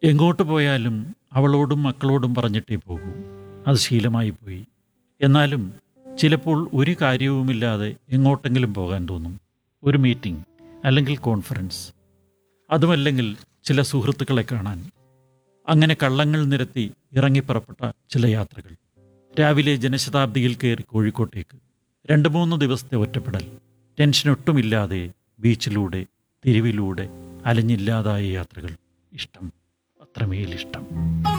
എങ്ങോട്ട് പോയാലും അവളോടും മക്കളോടും പറഞ്ഞിട്ടേ പോകൂ. അത് ശീലമായി പോയി. എന്നാലും ചിലപ്പോൾ ഒരു കാര്യവുമില്ലാതെ എങ്ങോട്ടെങ്കിലും പോകാൻ തോന്നും. ഒരു മീറ്റിംഗ്, അല്ലെങ്കിൽ കോൺഫറൻസ്, അതുമല്ലെങ്കിൽ ചില സുഹൃത്തുക്കളെ കാണാൻ. അങ്ങനെ കള്ളങ്ങൾ നിരത്തി ഇറങ്ങിപ്പുറപ്പെട്ട ചില യാത്രകൾ. രാവിലെ ജനശതാബ്ദിയിൽ കയറി കോഴിക്കോട്ടേക്ക്. 2-3 ദിവസത്തെ ഒറ്റപ്പെടൽ. ടെൻഷനൊട്ടുമില്ലാതെ ബീച്ചിലൂടെ, തെരുവിലൂടെ അലഞ്ഞില്ലാതായ യാത്രകൾ. ഇഷ്ടം, അത്രമേലിഷ്ടം.